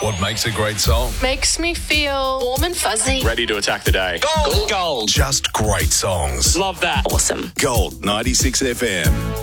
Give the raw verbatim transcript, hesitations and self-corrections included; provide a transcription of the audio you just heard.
What makes a great song? Makes me feel warm and fuzzy. Ready to attack the day. Gold. Gold. Just great songs. Love that. Awesome. Gold ninety-six F M.